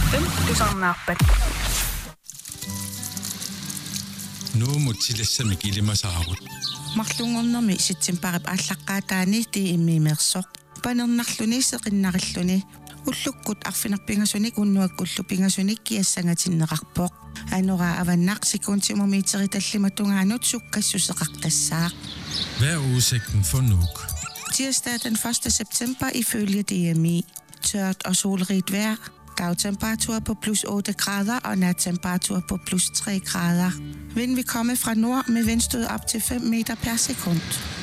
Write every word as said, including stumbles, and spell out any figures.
Fem tusarnaarpat. Nu mutilassa mikilimasaarut. Marlungornermi sitsimparip ааллаққаатаани ти иммиимерсоқ панернарлуни сеқиннариллуни уллуккут арфинерпингасуник уннуаккуллу пингасуник киассангатиннеқарпоқ анора аваннақ секундтимомитери таллиматунгаанут суккассусеқартассаақ. Hvad er udsigten for Nuuk? Tirsdag den første september ifølge D M I. Tørt og solrigt vejr. Dagtemperatur på plus otte grader og nattemperatur på plus tre grader. Vind vil komme fra nord med vindstød op til fem meter per sekund.